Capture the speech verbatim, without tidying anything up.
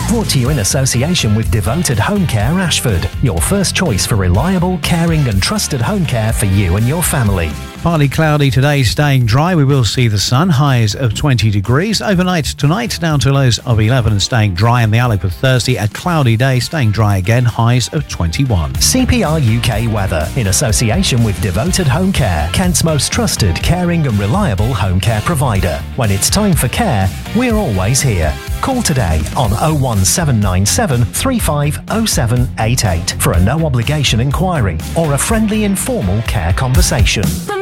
Brought to you in association with Devoted Home Care Ashford, your first choice for reliable, caring and trusted home care for you and your family. Partly cloudy today, staying dry. We will see the sun, highs of twenty degrees. Overnight tonight, down to lows of eleven and staying dry. In the Alec of Thursday, a cloudy day, staying dry again, highs of twenty-one. C P R U K weather, in association with Devoted Home Care, Kent's most trusted, caring and reliable home care provider. When it's time for care, we're always here. Call today on oh one seven nine seven, three five oh seven eight eight for a no obligation inquiry or a friendly informal care conversation.